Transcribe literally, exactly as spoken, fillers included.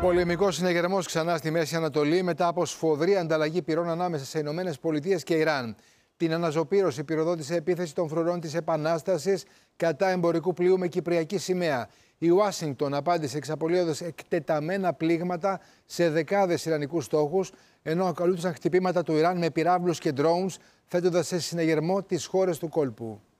Πολεμικός συναγερμός ξανά στη Μέση Ανατολή μετά από σφοδρή ανταλλαγή πυρών ανάμεσα σε Ηνωμένες Πολιτείες και Ιράν. Την αναζωπήρωση πυροδότησε επίθεση των φρουρών της Επανάστασης κατά εμπορικού πλοίου με κυπριακή σημαία. Η Ουάσιγκτον απάντησε εξαπολύοντας εκτεταμένα πλήγματα σε δεκάδες ιρανικούς στόχους, ενώ ακολούθησαν χτυπήματα του Ιράν με πυράβλους και drones, θέτοντας σε συναγερμό τις χώρες του κόλπου.